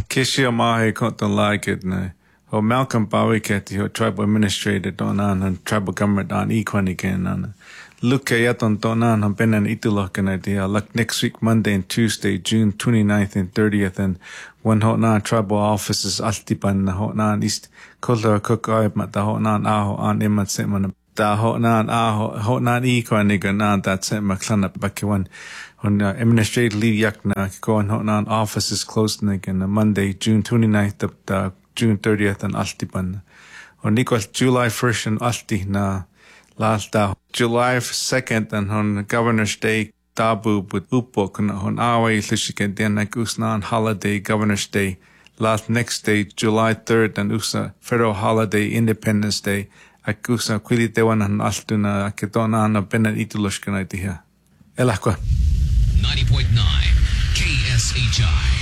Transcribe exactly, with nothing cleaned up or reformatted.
Kishia mahi konton like it na. Ho Malcolm Bowie keti ho tribal administrator donan and tribal government on equani ken. Look yaton donan han benen itulok idea. Like next week Monday and Tuesday, June twenty-ninth and thirtieth, and one hotnan tribal offices altipan na hotnan east kolor cook mat da hotnan aho on imat seman. Da hotnan aho hotnan equani ganan that set maklana bakiwan. On uh, administrative leave yakna go on hotnan offices closed again Monday, June twenty-ninth up to June thirtieth and altipan. On equal July first and alti na last da July second and on Governor's Day tabu but upok na on awa ilishiken den like usna holiday Governor's Day. Last next day July third and usa federal holiday Independence Day. Akusa kwili dewan an altuna ketona na benan ituloshkan idea. Elakwa. ninety point nine K S H I